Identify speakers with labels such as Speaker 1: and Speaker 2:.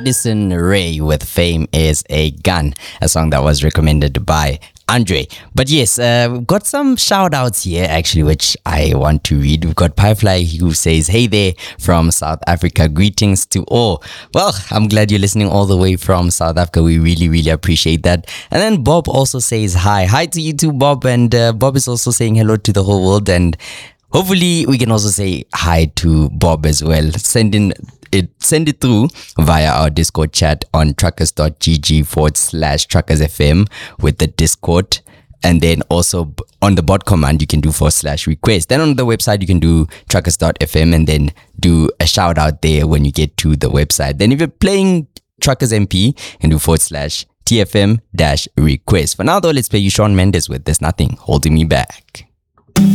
Speaker 1: Addison Rae with Fame is a Gun, a song that was recommended by Andre. But yes, we've got some shout outs here actually, which I want to read. We've got Piefly who says, "Hey there from South Africa. Greetings to all." Well, I'm glad you're listening all the way from South Africa. We really, really appreciate that. And then Bob also says hi. Hi to you too, Bob. And Bob is also saying hello to the whole world. And hopefully we can also say hi to Bob as well. Send it through via our Discord chat on truckers.gg/truckersfm with the Discord. And then also on the bot command, you can do /request. Then on the website, you can do truckers.fm and then do a shout out there when you get to the website. Then if you're playing Truckers MP, you can do /TFM-request. For now though, let's play you Shawn Mendes with There's Nothing Holding Me Back.